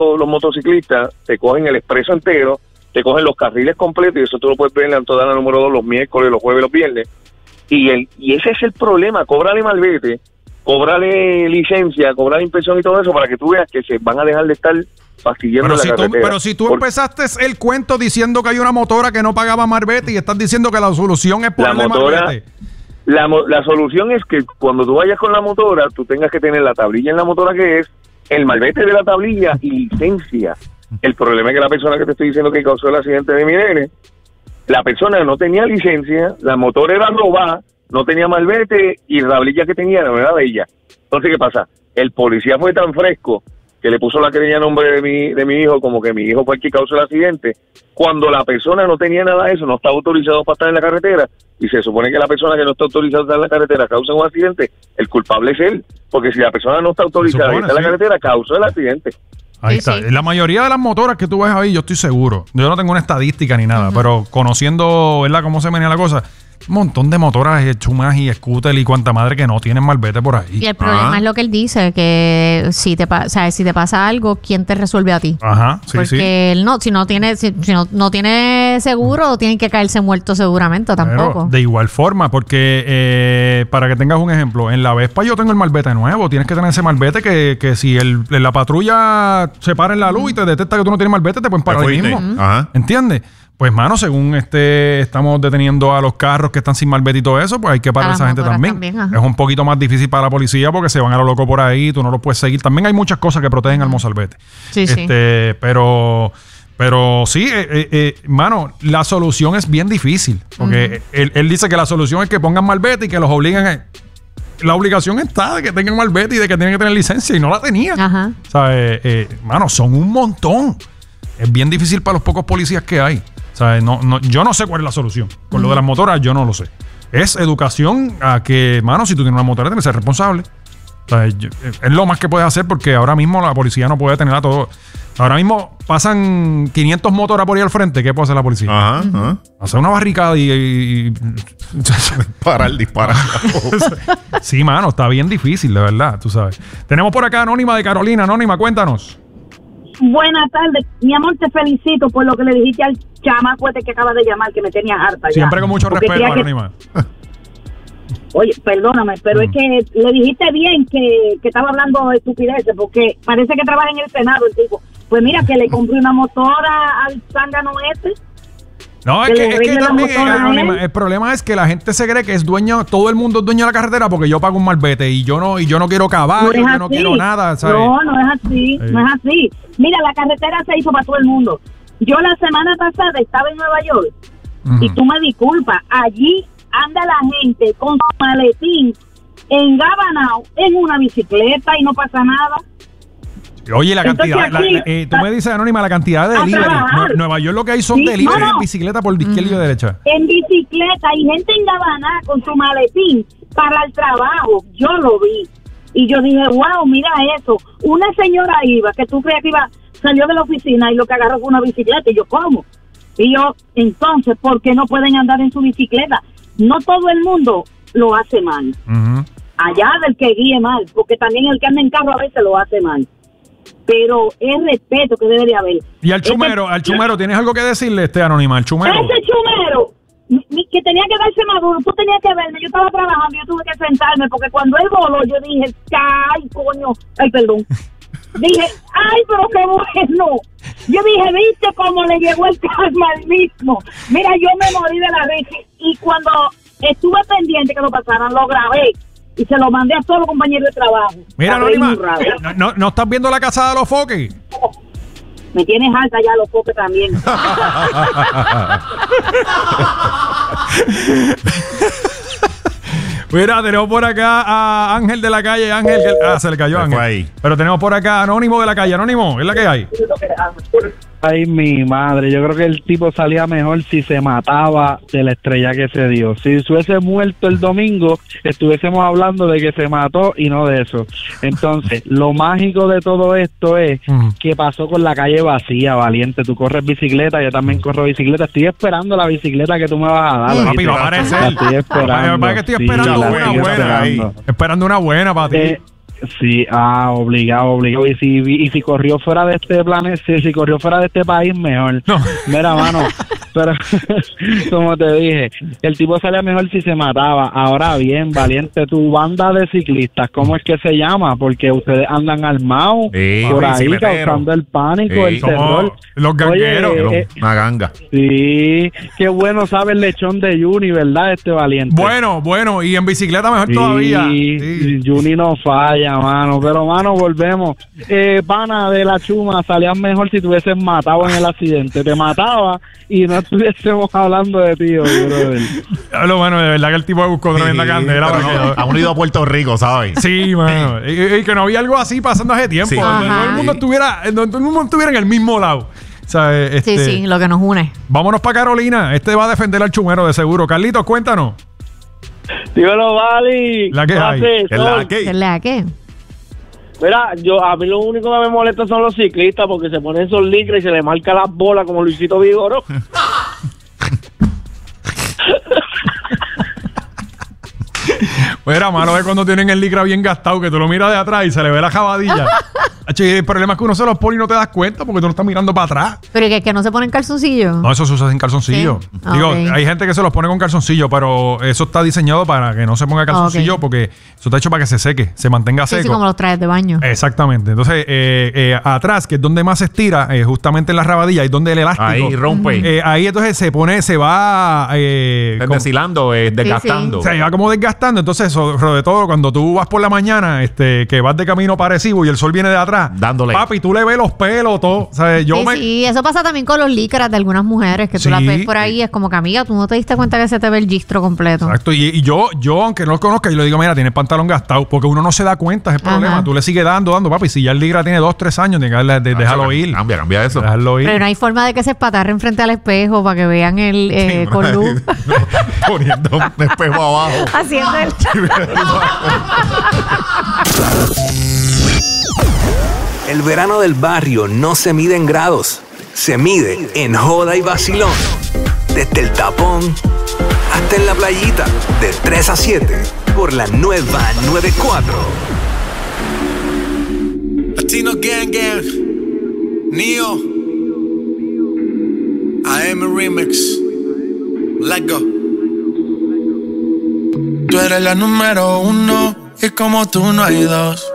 los motociclistas te cogen el expreso entero, te cogen los carriles completos, y eso tú lo puedes ver en la toda la número 2 los miércoles, los jueves, los viernes, y ese es el problema. Cóbrale malvete, cóbrale licencia, cóbrale inspección y todo eso, para que tú veas que se van a dejar de estar fastidiando la carretera. Pero si tú empezaste el cuento diciendo que hay una motora que no pagaba malvete, y estás diciendo que la solución es ponerle malvete. La solución es que cuando tú vayas con la motora, tú tengas que tener la tablilla en la motora, que es el malvete de la tablilla y licencia. El problema es que la persona que te estoy diciendo que causó el accidente de mi nene, la persona no tenía licencia, la motora era robada, no tenía malvete, y la tablilla que tenía no era de ella. Entonces, ¿qué pasa? El policía fue tan fresco que le puso la querella a nombre de mi hijo, como que mi hijo fue el que causó el accidente, cuando la persona no tenía nada de eso, no estaba autorizado para estar en la carretera, y se supone que la persona que no está autorizada para estar en la carretera causa un accidente, el culpable es él, porque si la persona no está autorizada y está en la carretera, causó el accidente. Ahí está. La mayoría de las motoras que tú ves ahí, yo estoy seguro, yo no tengo una estadística ni nada, pero conociendo, ¿verdad?, cómo se venía la cosa, un montón de motoras, chumas y scooter y cuanta madre que no tienen malvete por ahí. Y el problema es lo que él dice, que si te pasa algo, ¿quién te resuelve a ti? Ajá, sí, porque él si no tiene seguro, tienen que caerse muertos seguramente, tampoco. Pero de igual forma, porque para que tengas un ejemplo, en la Vespa yo tengo el malvete nuevo, tienes que tener ese malvete que si la patrulla se para en la luz y te detecta que tú no tienes malvete, te pueden parar ahí mismo. ¿Entiendes? Pues, mano, según estamos deteniendo a los carros que están sin malvete y todo eso, pues hay que parar a esa gente también. Es un poquito más difícil para la policía porque se van a lo loco por ahí, tú no los puedes seguir. También hay muchas cosas que protegen al mozalbete. Sí. Pero sí, mano, la solución es bien difícil. Porque él dice que la solución es que pongan malvete y que los obliguen a... La obligación está de que tengan malvete y de que tienen que tener licencia, y no la tenía. Ajá. Mano, son un montón. Es bien difícil para los pocos policías que hay. Yo no sé cuál es la solución. Con lo de las motoras, yo no lo sé. Es educación a que, mano, si tú tienes una motora, tienes que ser responsable. Es lo más que puedes hacer, porque ahora mismo la policía no puede tener a todo. Ahora mismo pasan 500 motoras por ahí al frente. ¿Qué puede hacer la policía? Hacer una barricada y disparar. Sí, mano, está bien difícil, de verdad, tú sabes. Tenemos por acá Anónima de Carolina. Anónima, cuéntanos. Buenas tardes, mi amor, te felicito por lo que le dijiste al chamaco este que acaba de llamar, que me tenía harta. Siempre ya. Con mucho respeto, Anónima. Oye, perdóname, pero es que le dijiste bien que estaba hablando de estupideces, porque parece que trabaja en el Senado el tipo. Pues mira, que le compré una motora al zángano este. No, es que también, Anónima, el problema es que la gente se cree que es dueño, todo el mundo es dueño de la carretera porque yo pago un malvete y yo no quiero caballo, yo no quiero nada, ¿sabes? No es así, no es así. Mira, la carretera se hizo para todo el mundo. Yo la semana pasada estaba en Nueva York y tú me disculpas, allí anda la gente con su maletín engabanado en una bicicleta y no pasa nada. Oye, la cantidad, tú me dices, Anónima, la cantidad de delivery. Nueva York lo que hay son delivery en bicicleta por izquierda y derecha. En bicicleta y gente engabanada con su maletín para el trabajo. Yo lo vi. Y yo dije, wow, mira eso. Una señora iba, que tú creías que salió de la oficina y lo que agarró fue una bicicleta. Y yo, ¿cómo? Y yo, entonces, ¿por qué no pueden andar en su bicicleta? No todo el mundo lo hace mal. Allá del que guíe mal, porque también el que anda en carro a veces lo hace mal. Pero es respeto que debería haber. Y al chumero, ¿tienes algo que decirle, Anónima? Al chumero. Ese chumero, que tenía que darse maduro, tú tenías que verme, yo estaba trabajando, yo tuve que sentarme, porque cuando él voló, yo dije, ay, coño, perdón. Dije, ay, pero qué bueno. Yo dije, ¿viste cómo le llegó el karma al mismo? Mira, yo me morí de la risa, y cuando estuve pendiente que lo pasaran, lo grabé. Y se lo mandé a todos los compañeros de trabajo. Mira, Anónima, ¿no estás viendo La Casa de los Foques? Me tienes alta ya los foques también. Mira, tenemos por acá a Ángel de la calle. Ángel, se le cayó Ángel. Ahí. Pero tenemos por acá Anónimo de la calle. Anónimo, es la que hay. Ay, mi madre, yo creo que el tipo salía mejor si se mataba de la estrella que se dio. Si se hubiese muerto el domingo, estuviésemos hablando de que se mató y no de eso. Entonces, lo mágico de todo esto es que pasó con la calle vacía, valiente. Tú corres bicicleta, yo también corro bicicleta. Estoy esperando la bicicleta que tú me vas a dar. Papi, va a aparecer. La estoy esperando. Estoy esperando una buena ahí. Esperando una buena para ti. Sí, obligado. Y si corrió fuera de este planeta, si corrió fuera de este país, mejor. No. Mira, mano, pero como te dije, el tipo salía mejor si se mataba. Ahora bien, valiente, tu banda de ciclistas, ¿cómo es que se llama? Porque ustedes andan armados Sí, por ahí bicicleteros. causando el pánico, Sí. el terror. Somos los gangueros. Una ganga. Sí, qué bueno sabe el lechón de Juni, ¿verdad? Este valiente. Bueno, y en bicicleta mejor Sí, todavía. Sí. Juni no falla, mano. Pero, mano, volvemos. Pana de la Chuma, salían mejor si te hubiesen matado en el accidente. Te mataba y no estuviésemos hablando de ti, brother. Bueno, de verdad que el tipo buscó tremenda candela. Pero no, han ido a Puerto Rico, ¿sabes? Sí, mano. Y que no había algo así pasando hace tiempo. Sí. Donde Ajá. todo el mundo estuviera en el mismo lado. O sea, Sí, lo que nos une. Vámonos para Carolina. Este va a defender al chumero de seguro. Carlitos, cuéntanos. Dímelo, Vali. La que hay. Es la que- ¿Qué le da qué? Mira, a mí lo único que me molesta son los ciclistas porque se ponen esos licras y se le marca las bolas como Luisito Vigoró. Mira, malo es cuando tienen el licra bien gastado, que tú lo miras de atrás y se le ve la jabadilla. Hacho, y el problema es que uno se los pone y no te das cuenta porque tú no estás mirando para atrás. Pero que no se ponen calzoncillos. No, eso se usa sin calzoncillo. Sí. Digo, Ok. hay gente que se los pone con calzoncillo, pero eso está diseñado para que no se ponga calzoncillo porque eso está hecho para que se seque, se mantenga Sí, seco. sí, como los trajes de baño. Exactamente. Entonces, atrás, que es donde más se estira, justamente en la rabadilla, y donde el elástico. Ahí rompe. Ahí entonces se va. Deshilando, desgastando. Se va como desgastando. Entonces, sobre todo cuando tú vas por la mañana, que vas de camino parecido y el sol viene de atrás, Dándole. papi, tú le ves los pelos, todo. O sea, Sí, eso pasa también con los licras de algunas mujeres, que tú Sí. las ves por ahí, es como que, amiga, tú no te diste cuenta que se te ve el gistro completo. Exacto, y yo, aunque no lo conozca, yo le digo, mira, tienes pantalón gastado, porque uno no se da cuenta, es el Ajá. problema. Tú le sigues dando, papi. Si ya el ligra tiene 2, 3 años, tienes que darle, déjalo ir. Cambia eso. Déjalo ir. Pero no hay forma de que se espatarren frente al espejo para que vean el con luz. Poniendo un espejo abajo. Haciendo el... El verano del barrio no se mide en grados, se mide en joda y vacilón. Desde el tapón hasta en la playita, de 3 a 7, por la nueva 94. Latino Gang Gang, Neo, AM Remix, Let Go. Tú eres la número 1 y como tú no hay dos.